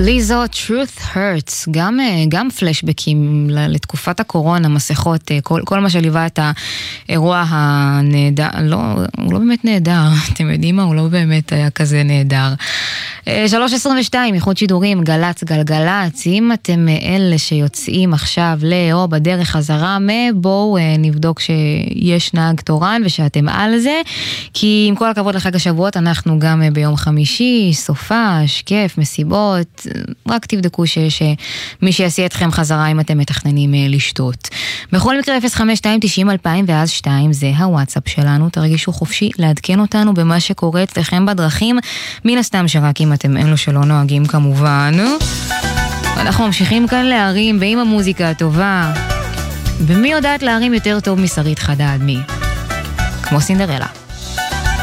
ליזו, Truth Hurts, גם פלשבקים לתקופת הקורונה, מסכות, כל מה שליווה את האירוע הנהדר, הוא לא באמת נהדר, אתם יודעים מה? הוא לא באמת היה כזה נהדר. 3:22, איחוד שידורים, גלץ, גלגלץ, אם אתם אלה שיוצאים עכשיו או בדרך חזרה, בואו נבדוק שיש נהג תורן ושאתם על זה, כי עם כל הכבוד לחג השבועות, אנחנו גם ביום חמישי, סופש, כיף, מסיבות, רק תבדקו שיש מי שיעשי אתכם חזרה אם אתם מתכננים לשתות. בכל מקרה 052-90-2000 ואז 2, זה הוואטסאפ שלנו, תרגישו חופשי לעדכן אותנו במה שקורה אצלכם בדרכים, מן הסתם שרק אם אתם אלו שלא נוהגים כמובן. אנחנו ממשיכים כאן להרים, ועם המוזיקה הטובה, ומי יודעת להרים יותר טוב משרית חדד? מי? כמו סינדרלה.